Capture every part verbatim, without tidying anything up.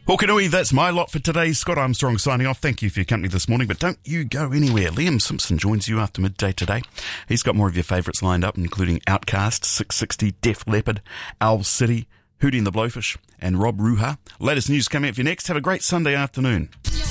Hokanui, that's my lot for today. Scott Armstrong signing off. Thank you for your company this morning, but don't you go anywhere. Liam Simpson joins you after midday today. He's got more of your favourites lined up, including Outcast, six sixty, Def Leppard, Owl City, Hootie and the Blowfish, and Rob Ruha. Latest news coming up for you next. Have a great Sunday afternoon.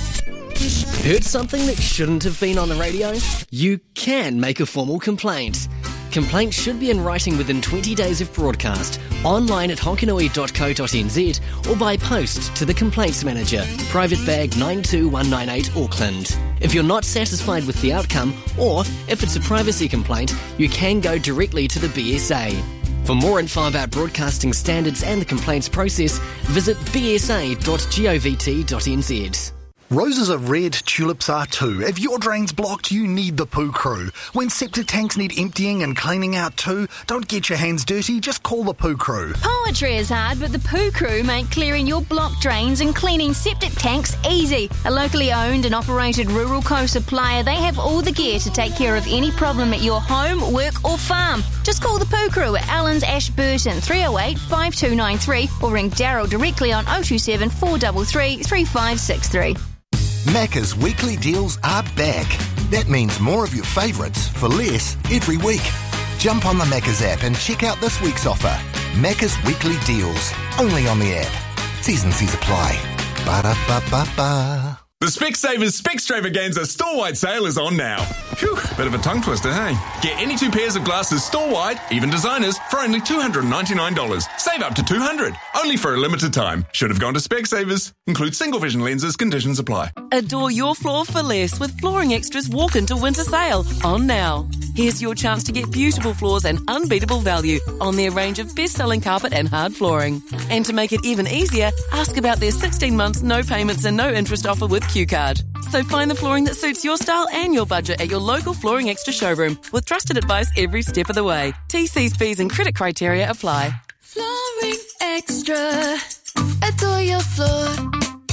Heard something that shouldn't have been on the radio? You can make a formal complaint. Complaints should be in writing within twenty days of broadcast, online at honkanui dot co dot n z or by post to the Complaints Manager, Private Bag nine two one nine eight Auckland. If you're not satisfied with the outcome, or if it's a privacy complaint, you can go directly to the B S A. For more info about broadcasting standards and the complaints process, visit b s a dot govt dot n z. Roses are red, tulips are too. If your drain's blocked, you need the Poo Crew. When septic tanks need emptying and cleaning out too, don't get your hands dirty, just call the Poo Crew. Poetry is hard, but the Poo Crew make clearing your blocked drains and cleaning septic tanks easy. A locally owned and operated rural co-supplier, they have all the gear to take care of any problem at your home, work or farm. Just call the Poo Crew at Allen's Ashburton, three oh eight, five two nine three, or ring Daryl directly on oh two seven, four three three, three five six three. Macca's weekly deals are back. That means more of your favourites for less every week. Jump on the Macca's app and check out this week's offer. Macca's weekly deals, only on the app. T's and C's apply. Ba-da-ba-ba-ba. The Specsavers Specstravaganza store-wide sale is on now. Phew, bit of a tongue twister, hey? Get any two pairs of glasses store-wide, even designers, for only two hundred ninety-nine dollars. Save up to two hundred dollars. Only for a limited time. Should have gone to Specsavers. Include single vision lenses, conditions apply. Adore your floor for less with Flooring Extra's Walk Into Winter Sale on now. Here's your chance to get beautiful floors and unbeatable value on their range of best-selling carpet and hard flooring. And to make it even easier, ask about their sixteen months no payments and no interest offer with Q Card. So find the flooring that suits your style and your budget at your local Flooring Extra showroom with trusted advice every step of the way. T Cs, P's and credit criteria apply. Flooring Extra. Adore your floor.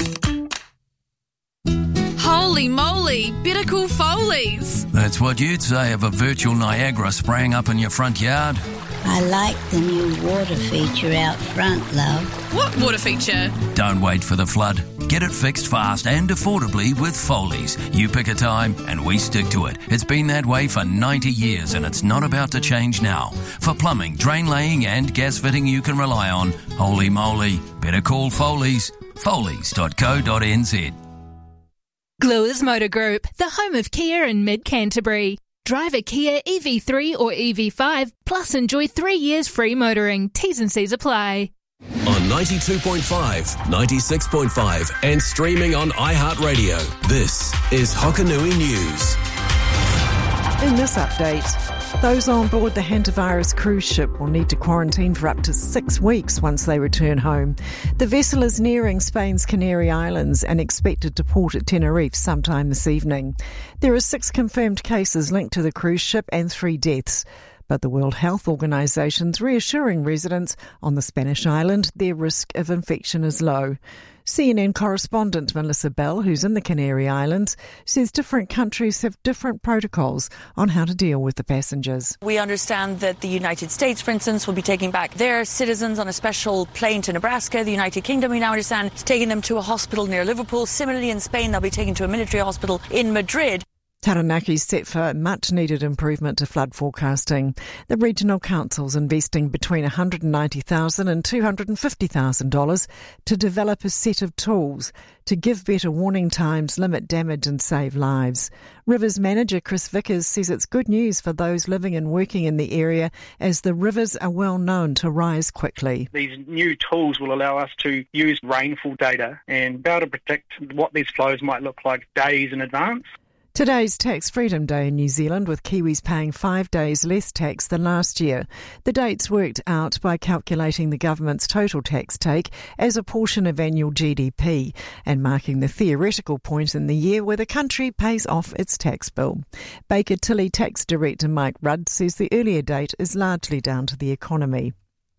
Holy moly, better call Foley's. That's what you'd say of a virtual Niagara spraying up in your front yard. I like the new water feature out front, love. What water feature? Don't wait for the flood. Get it fixed fast and affordably with Foley's. You pick a time and we stick to it. It's been that way for ninety years and it's not about to change now. For plumbing, drain laying and gas fitting you can rely on, holy moly, better call Foley's. Foley's dot co dot n z. Gluers Motor Group, the home of Kia in mid-Canterbury. Drive a Kia E V three or E V five, plus enjoy three years free motoring. T's and C's apply. On ninety-two point five, ninety-six point five and streaming on iHeartRadio, this is Hokanui News. In this update, those on board the hantavirus cruise ship will need to quarantine for up to six weeks once they return home. The vessel is nearing Spain's Canary Islands and expected to port at Tenerife sometime this evening. There are six confirmed cases linked to the cruise ship and three deaths. But the World Health Organization's reassuring residents on the Spanish island their risk of infection is low. C N N correspondent Melissa Bell, who's in the Canary Islands, says different countries have different protocols on how to deal with the passengers. We understand that the United States, for instance, will be taking back their citizens on a special plane to Nebraska. The United Kingdom, we now understand, is taking them to a hospital near Liverpool. Similarly, in Spain, they'll be taken to a military hospital in Madrid. Taranaki's set for much-needed improvement to flood forecasting. The regional council's investing between one hundred ninety thousand dollars and two hundred fifty thousand dollars to develop a set of tools to give better warning times, limit damage and save lives. Rivers manager Chris Vickers says it's good news for those living and working in the area as the rivers are well known to rise quickly. These new tools will allow us to use rainfall data and be able to predict what these flows might look like days in advance. Today's Tax Freedom Day in New Zealand, with Kiwis paying five days less tax than last year. The date's worked out by calculating the government's total tax take as a portion of annual G D P and marking the theoretical point in the year where the country pays off its tax bill. Baker Tilly Tax Director Mike Rudd says the earlier date is largely down to the economy.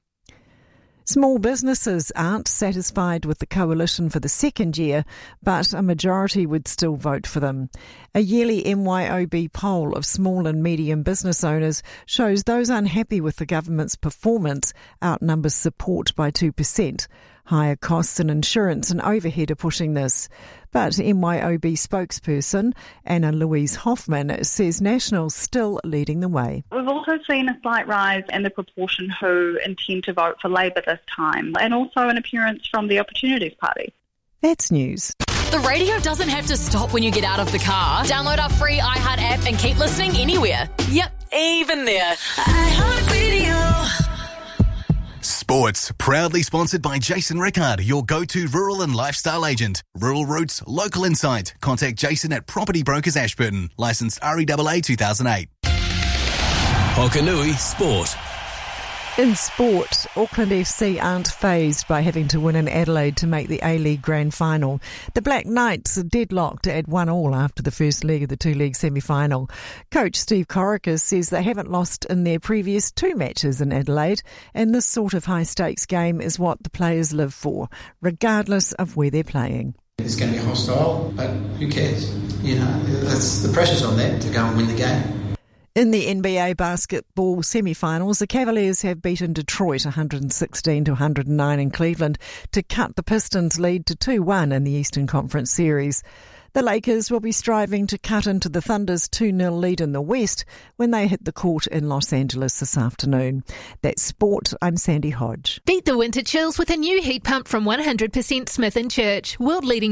Small businesses aren't satisfied with the coalition for the second year, but a majority would still vote for them. A yearly M Y O B poll of small and medium business owners shows those unhappy with the government's performance outnumbers support by two percent. Higher costs in insurance and overhead are pushing this. But M Y O B spokesperson Anna Louise Hoffman says National's still leading the way. We've also seen a slight rise in the proportion who intend to vote for Labor this time, and also an appearance from the Opportunities Party. That's news. The radio doesn't have to stop when you get out of the car. Download our free iHeart app and keep listening anywhere. Yep, even there. iHeart Radio. Sports, proudly sponsored by Jason Rickard, your go-to rural and lifestyle agent. Rural Roots, local insight. Contact Jason at Property Brokers Ashburton. Licensed R E A A two thousand eight. Hokanui Sport. In sport, Auckland F C aren't fazed by having to win in Adelaide to make the A-League Grand Final. The Black Knights are deadlocked at one all after the first leg of the two-league semi-final. Coach Steve Corica says they haven't lost in their previous two matches in Adelaide, and this sort of high-stakes game is what the players live for, regardless of where they're playing. It's going to be hostile, but who cares? You know, that's, the pressure's on them to go and win the game. In the N B A basketball semi-finals, the Cavaliers have beaten Detroit one sixteen to one hundred nine in Cleveland to cut the Pistons' lead to two one in the Eastern Conference Series. The Lakers will be striving to cut into the Thunder's two nil lead in the West when they hit the court in Los Angeles this afternoon. That's sport. I'm Sandy Hodge. Beat the winter chills with a new heat pump from one hundred percent Smith and Church, world-leading